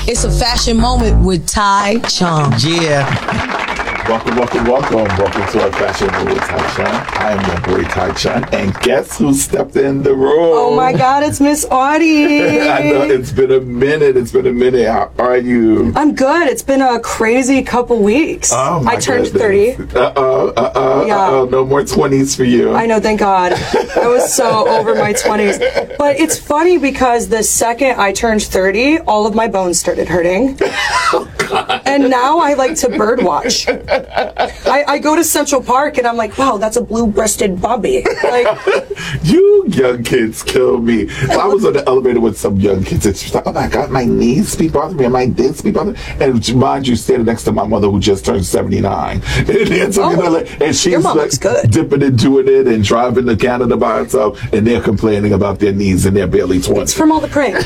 It's a fashion moment with Ty Chung. Yeah. Welcome to our fashion moment with Ty Chung. I am your boy Ty Chung, and guess who stepped in the room? Oh my God, it's Miss Audie. I know, it's been a minute. How are you? I'm good. It's been a crazy couple weeks. Oh my I turned goodness. 30. Yeah. No more 20s for you. I know, thank God. I was so over my 20s. But it's funny because the second I turned 30, all of my bones started hurting. Oh God. And now I like to birdwatch. I go to Central Park and I'm like, wow, that's a blue-breasted bobby. Like, you young kids kill me. So I was on the elevator with some young kids and she's like, oh my God, my knees be bothering me and my this be bothering me. And mind you, standing next to my mother who just turned 79. And she's like dipping and doing it and driving to Canada by herself and they're complaining about their knees and they're barely 20. it's from all the praying.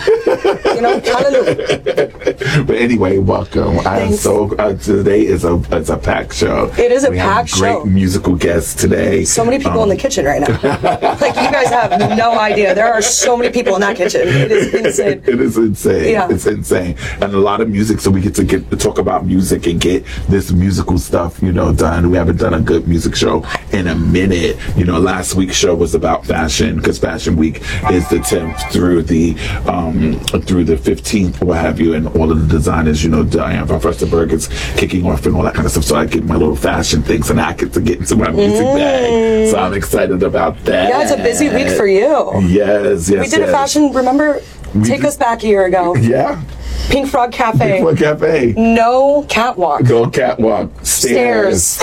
Hallelujah. But anyway, welcome. I am so today is a packed show. It is a packed show. We have great musical guests today. So many people in the kitchen right now. Like, you guys have no idea. There are so many people in that kitchen. It is insane. It is insane. Yeah. It's insane. And a lot of music, so we get to talk about music and get this musical stuff, done. We haven't done a good music show in a minute. Last week's show was about fashion, because Fashion Week is the 10th through the 15th, what have you, and all of the designers, Diane von Furstenberg is kicking off and all that kind of stuff. So I get my little fashion things and I get to get into my music bag. So I'm excited about that. Yeah, it's a busy week for you. Yes. We did a fashion, remember, take us back a year ago. Yeah. Pink Frog Cafe. Pink Frog Cafe. No catwalk. No catwalk. Stairs.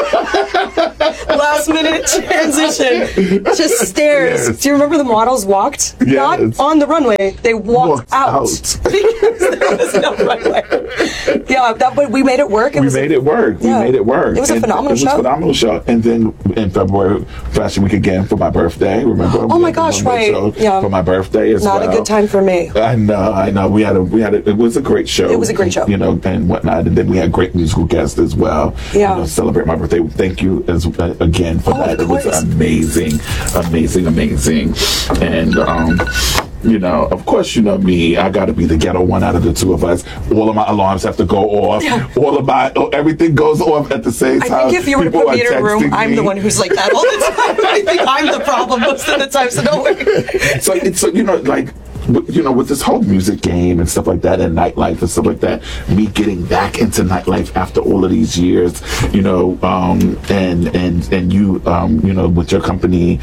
Last minute transition. Just stairs. Yes. Do you remember the models walked? Yes. Not on the runway. They walked out. Because there was no runway. Yeah, but we made it work. We made it work. It was a phenomenal show. It was a phenomenal show. And then in February, Fashion Week again for my birthday. Remember? Oh my gosh, right. Yeah. For my birthday as well. Not a good time for me. I know. It was a great show. It was a great show. And whatnot. And then we had great musical guests as well. Yeah. Celebrate my birthday. Thank you again for that. It was amazing. And of course, me, I got to be the ghetto one out of the two of us. All of my alarms have to go off. Yeah. Everything goes off at the same time. I think if you were to put me in a room, I'm the one who's like that all the time. I think I'm the problem most of the time, so don't worry. With this whole music game and stuff like that and nightlife and stuff like that, me getting back into nightlife after all of these years, and you, with your company,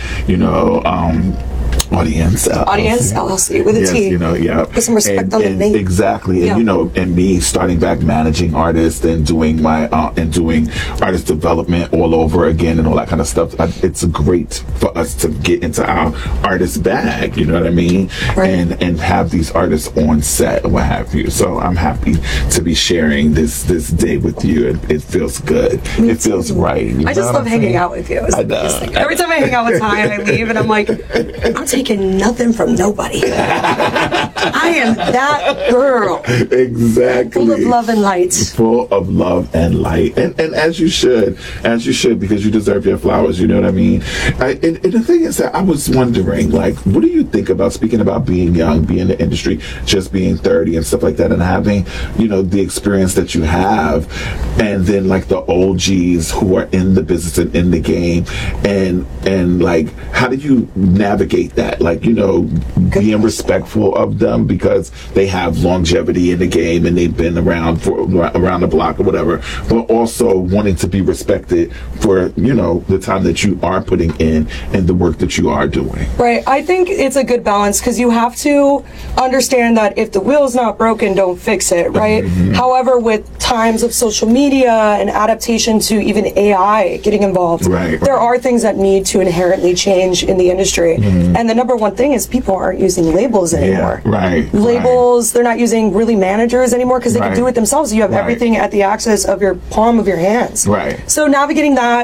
Audience LLC with a T. Put some respect on the name. Exactly. Yeah. And, and me starting back managing artists and doing doing artist development all over again and all that kind of stuff. It's great for us to get into our artist bag, you know what I mean? Right. And have these artists on set and what have you. So I'm happy to be sharing this day with you. It feels good. Me it feels too. right. I just love hanging out with you. I know. Every time I hang out with Ty, I leave and I'm like, I'm taking nothing from nobody. I am that girl. Exactly. Full of love and light. Full of love and light. And as you should, because you deserve your flowers, you know what I mean? And the thing is that I was wondering, what do you think about, speaking about being young, being in the industry, just being 30 and stuff like that, and having, the experience that you have, and then the OGs who are in the business and in the game, and how do you navigate that? Being respectful of them because they have longevity in the game and they've been around the block or whatever, but also wanting to be respected for, the time that you are putting in and the work that you are doing. Right. I think it's a good balance because you have to understand that if the wheel's not broken, don't fix it, right? Mm-hmm. However, with times of social media and adaptation to even AI getting involved, there are things that need to inherently change in the industry. Mm-hmm. And the number one thing is people aren't using labels anymore. Labels, they're not using really managers anymore because they can do it themselves. You have everything at the access of your palm of your hands. Right. So navigating that,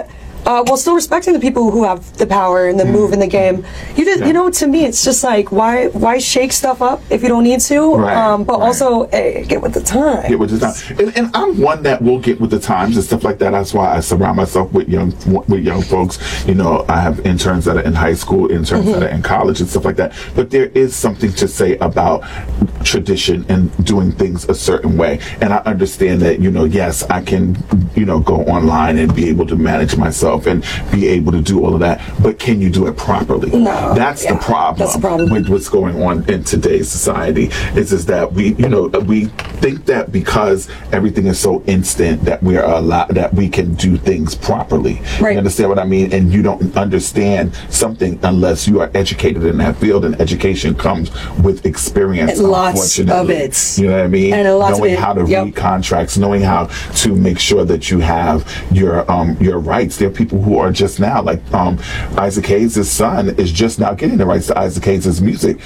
while still respecting the people who have the power and the move in the game. You know, to me, it's just like, why shake stuff up if you don't need to? But also, hey, get with the time. Get with the time. And I'm one that will get with the times and stuff like that. That's why I surround myself with young folks. You know, I have interns that are in high school, interns that are in college and stuff like that. But there is something to say about tradition and doing things a certain way. And I understand that, you know, yes, I can, you know, go online and be able to manage myself and be able to do all of that. But can you do it properly? No. That's the problem. That's the problem with what's going on in today's society. Is that we think that because everything is so instant that we are allowed, that we can do things properly. Right. You understand what I mean? And you don't understand something unless you are educated in that field, and education comes with experience. And lots of it. You know what I mean? And knowing how to read contracts, knowing how to make sure that you have your rights. There are people who are just now, like Isaac Hayes' son is just now getting the rights to Isaac Hayes' music.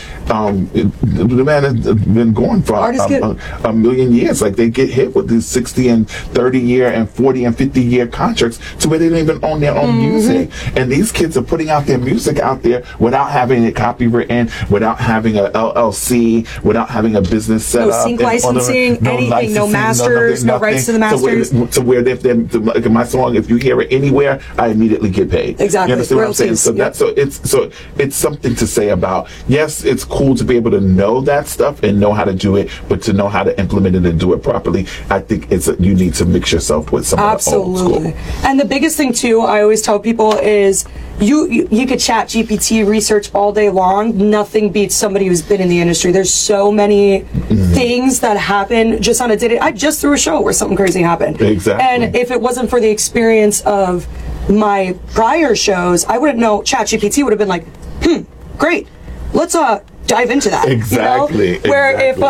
The man has been going for a million years. Like, they get hit with these 60 and 30 year and 40 and 50 year contracts to where they don't even own their own music. And these kids are putting out their music out there without having it copywritten, without having a LLC, without having a business set up. No sync licensing, anything, no masters, no rights to the masters. To where like my song, if you hear it anywhere, I immediately get paid. Exactly. You understand what I'm saying? So it's something to say about, yes, it's cool to be able to know that stuff and know how to do it, but to know how to implement it and do it properly, I think you need to mix yourself with some of the old school. And the biggest thing too, I always tell people is you could chat GPT research all day long. Nothing beats somebody who's been in the industry. There's so many things that happen just on a day. I just threw a show where something crazy happened. Exactly. And if it wasn't for the experience of my prior shows, I wouldn't know. ChatGPT would have been like, great, let's dive into that. Exactly. You know?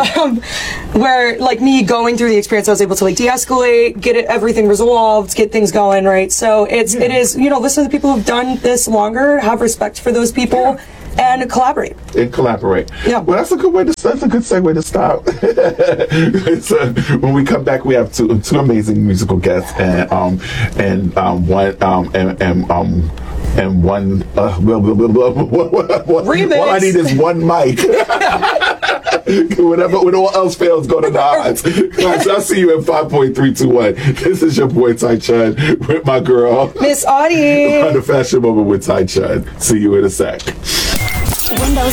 Where like me going through the experience, I was able to like de-escalate, get everything resolved, get things going, right? So it is, you know, listen to the people who've done this longer, have respect for those people. And collaborate. Yeah. Well, that's a good segue to stop. So when we come back, we have two amazing musical guests and one remix. All I need is one mic. When all else fails, go to the odds. Guys, I'll see you at 5.321. This is your boy Ty Chun with my girl Miss Audie on the Fashion Moment with Ty Chun. See you in a sec. Windows